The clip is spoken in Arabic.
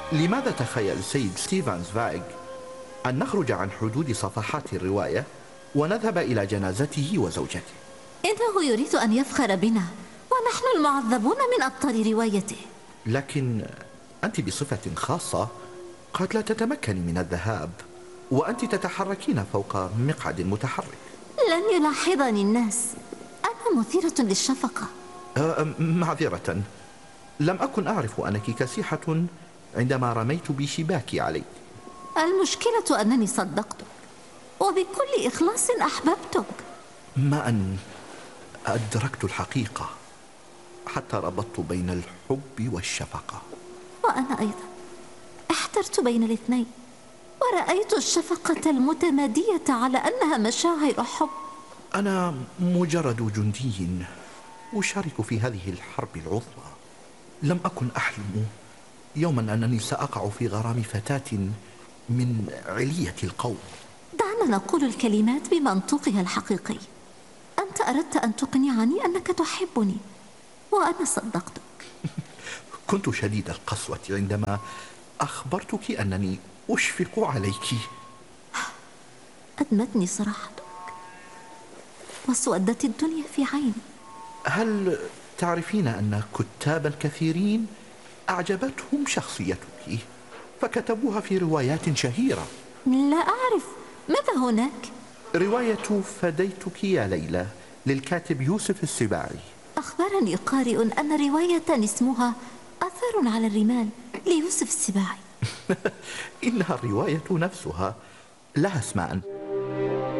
لماذا تخيل سيد ستيفن زفايغ أن نخرج عن حدود صفحات الرواية ونذهب إلى جنازته وزوجته؟ إنه يريد أن يفخر بنا ونحن المعذبون من أبطال روايته. لكن أنت بصفة خاصة قد لا تتمكني من الذهاب، وأنت تتحركين فوق مقعد متحرك. لن يلاحظني الناس، أنا مثيرة للشفقة. معذرة، لم أكن أعرف أنك كسيحة عندما رميت بشباكي عليك. المشكلة أنني صدقتك وبكل إخلاص أحببتك. ما أن أدركت الحقيقة حتى ربطت بين الحب والشفقة. وأنا أيضا احترت بين الاثنين، ورأيت الشفقة المتمادية على أنها مشاعر حب. أنا مجرد جندي أشارك في هذه الحرب العظمى. لم أكن أحلم يوما أنني سأقع في غرام فتاة من علية القوم. دعنا نقول الكلمات بمنطوقها الحقيقي. أنت أردت أن تقنعني أنك تحبني، وأنا صدقتك. كنت شديد القسوة عندما أخبرتك أنني أشفق عليك. أدمتني صراحتك واسودت الدنيا في عيني. هل تعرفين أن كتابا كثيرين أعجبتهم شخصيتك فكتبوها في روايات شهيرة؟ لا أعرف، ماذا هناك؟ رواية فديتك يا ليلى للكاتب يوسف السباعي. أخبرني قارئ أن رواية اسمها أثر على الرمال ليوسف السباعي. إنها الرواية نفسها لها اسمان.